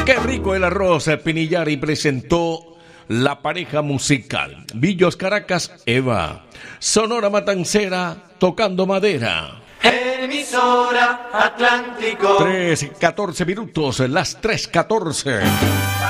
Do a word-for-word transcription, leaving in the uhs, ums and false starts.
Qué rico el arroz. Pinillari presentó la pareja musical. Villos Caracas, Eva. Sonora Matancera, Tocando Madera. Emisora Atlántico. tres, catorce minutos, las tres catorce.